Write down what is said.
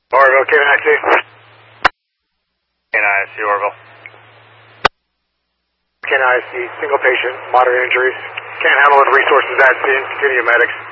Orville, KNIC. KNIC, Orville. KNIC, single patient, moderate injuries. Can't handle the resources at scene. Continue medics.